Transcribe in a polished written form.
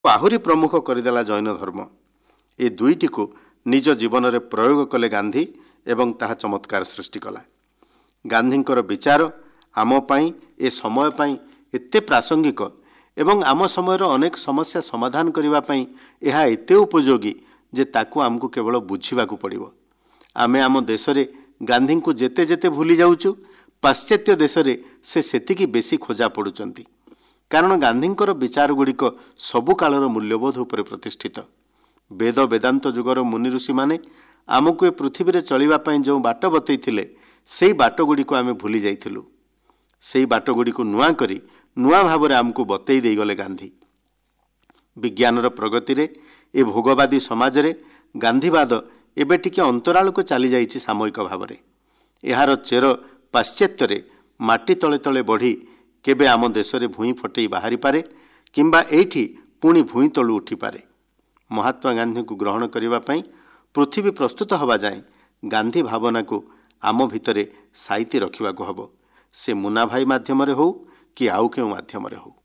ଆହୁରି ପ୍ରମୁଖ କରିଦେଲା ଜୈନ ଧର୍ମ। ଏ ଦୁଇଟିକୁ ନିଜ ଜୀବନରେ ପ୍ରୟୋଗ କଲେ ଗାନ୍ଧୀ ଏବଂ ତାହା ଚମତ୍କାର ସୃଷ୍ଟି କଲା। ଗାନ୍ଧୀଙ୍କର ବିଚାର ଆମ ପାଇଁ ଏ ସମୟ ପାଇଁ ଏତେ ପ୍ରାସଙ୍ଗିକ ଏବଂ ଆମ ସମୟର ଅନେକ ସମସ୍ୟା ସମାଧାନ କରିବା ପାଇଁ ଏହା ଏତେ ଉପଯୋଗୀ ଯେ ତାକୁ ଆମକୁ କେବଳ ବୁଝିବାକୁ ପଡ଼ିବ। ଆମେ ଆମ ଦେଶରେ ଗାନ୍ଧୀଙ୍କୁ ଯେତେ ଯେତେ ଭୁଲି ଯାଉଛୁ, ପାଶ୍ଚାତ୍ୟ ଦେଶରେ ସେ ସେତିକି ବେଶୀ ଖୋଜା ପଡ଼ୁଛନ୍ତି। କାରଣ ଗାନ୍ଧୀଙ୍କର ବିଚାର ଗୁଡ଼ିକ ସବୁ କାଳର ମୂଲ୍ୟବୋଧ ଉପରେ ପ୍ରତିଷ୍ଠିତ। ବେଦ ବେଦାନ୍ତ ଯୁଗର ମୁନି ଋଷିମାନେ ଆମକୁ ଏ ପୃଥିବୀରେ ଚଳିବା ପାଇଁ ଯେଉଁ ବାଟ ବତେଇଥିଲେ, ସେହି ବାଟଗୁଡ଼ିକୁ ଆମେ ଭୁଲି ଯାଇଥିଲୁ। ସେହି ବାଟଗୁଡ଼ିକୁ ନୂଆ କରି ନୂଆ ଭାବରେ ଆମକୁ ବତେଇ ଦେଇଗଲେ ଗାନ୍ଧୀ। ବିଜ୍ଞାନର ପ୍ରଗତିରେ ଏ ଭୋଗବାଦୀ ସମାଜରେ ଗାନ୍ଧୀବାଦ ଏବେ ଟିକେ ଅନ୍ତରାଳକୁ ଚାଲିଯାଇଛି ସାମୟିକ ଭାବରେ। ଏହାର ଚେର ପାଶ୍ଚାତ୍ୟରେ ମାଟି ତଳେ ତଳେ ବଢ଼ି କେବେ ଆମ ଦେଶରେ ଭୂଇଁ ଫଟେଇ ବାହାରିପାରେ କିମ୍ବା ଏଇଠି ପୁଣି ଭୂଇଁ ତଳୁ ଉଠିପାରେ। ମହାତ୍ମା ଗାନ୍ଧୀଙ୍କୁ ଗ୍ରହଣ କରିବା ପାଇଁ ପୃଥିବୀ ପ୍ରସ୍ତୁତ ହେବା ଯାଏଁ ଗାନ୍ଧୀ ଭାବନାକୁ ଆମ ଭିତରେ ସାଇତି ରଖିବାକୁ ହେବ। ସେ ମୁନା ଭାଇ ମାଧ୍ୟମରେ ହେଉ କି ଆଉ କେଉଁ ମାଧ୍ୟମରେ ହେଉ।